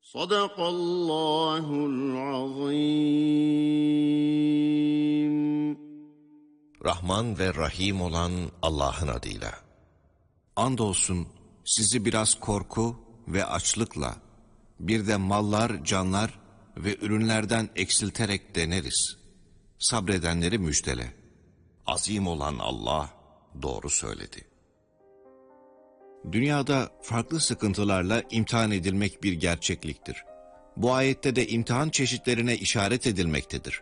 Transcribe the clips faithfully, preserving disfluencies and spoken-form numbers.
Sadakallahul azim. Rahman ve Rahim olan Allah'ın adıyla. Andolsun sizi biraz korku ve açlıkla, bir de mallar, canlar ve ürünlerden eksilterek deneriz. Sabredenleri müjdele. Azim olan Allah doğru söyledi. Dünyada farklı sıkıntılarla imtihan edilmek bir gerçekliktir. Bu ayette de imtihan çeşitlerine işaret edilmektedir.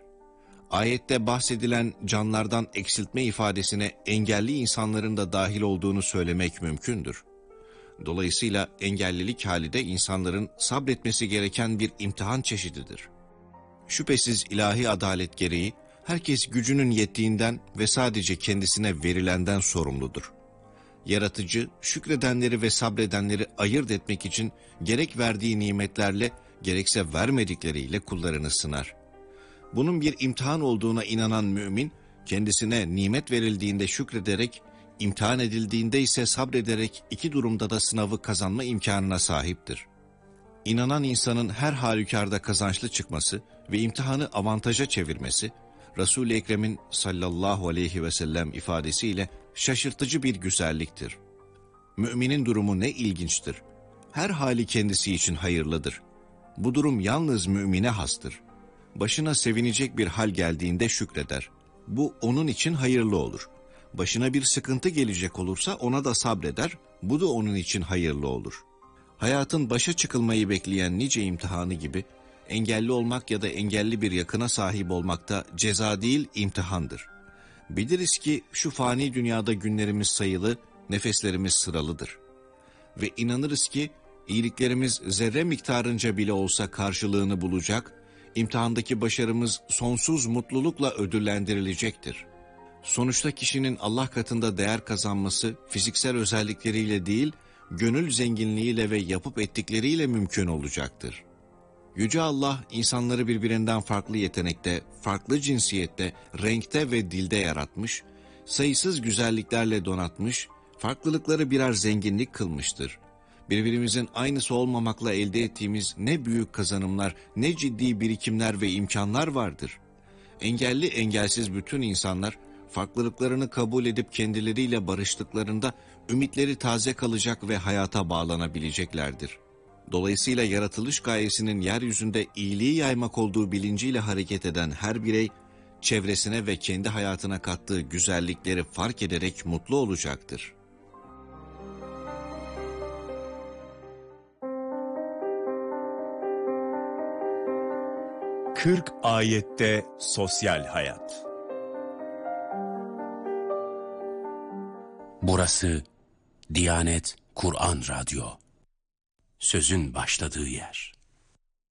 Ayette bahsedilen canlardan eksiltme ifadesine engelli insanların da dahil olduğunu söylemek mümkündür. Dolayısıyla engellilik hali de insanların sabretmesi gereken bir imtihan çeşididir. Şüphesiz ilahi adalet gereği herkes gücünün yettiğinden ve sadece kendisine verilenden sorumludur. Yaratıcı, şükredenleri ve sabredenleri ayırt etmek için gerek verdiği nimetlerle, gerekse vermedikleriyle kullarını sınar. Bunun bir imtihan olduğuna inanan mümin, kendisine nimet verildiğinde şükrederek, imtihan edildiğinde ise sabrederek iki durumda da sınavı kazanma imkanına sahiptir. İnanan insanın her halükarda kazançlı çıkması ve imtihanı avantaja çevirmesi, Resul-i Ekrem'in sallallahu aleyhi ve sellem ifadesiyle şaşırtıcı bir güzelliktir. Müminin durumu ne ilginçtir. Her hali kendisi için hayırlıdır. Bu durum yalnız mümine hastır. Başına sevinecek bir hal geldiğinde şükreder. Bu onun için hayırlı olur. Başına bir sıkıntı gelecek olursa ona da sabreder. Bu da onun için hayırlı olur. Hayatın başa çıkılmayı bekleyen nice imtihanı gibi, engelli olmak ya da engelli bir yakına sahip olmak da ceza değil imtihandır. Biliriz ki şu fani dünyada günlerimiz sayılı, nefeslerimiz sıralıdır. Ve inanırız ki iyiliklerimiz zerre miktarınca bile olsa karşılığını bulacak, imtihandaki başarımız sonsuz mutlulukla ödüllendirilecektir. Sonuçta kişinin Allah katında değer kazanması fiziksel özellikleriyle değil, gönül zenginliğiyle ve yapıp ettikleriyle mümkün olacaktır. Yüce Allah insanları birbirinden farklı yetenekte, farklı cinsiyette, renkte ve dilde yaratmış, sayısız güzelliklerle donatmış, farklılıkları birer zenginlik kılmıştır. Birbirimizin aynısı olmamakla elde ettiğimiz ne büyük kazanımlar, ne ciddi birikimler ve imkanlar vardır. Engelli engelsiz bütün insanlar, farklılıklarını kabul edip kendileriyle barıştıklarında ümitleri taze kalacak ve hayata bağlanabileceklerdir. Dolayısıyla yaratılış gayesinin yeryüzünde iyiliği yaymak olduğu bilinciyle hareket eden her birey, çevresine ve kendi hayatına kattığı güzellikleri fark ederek mutlu olacaktır. kırk ayette sosyal hayat. Burası Diyanet Kur'an Radyo. Sözün başladığı yer.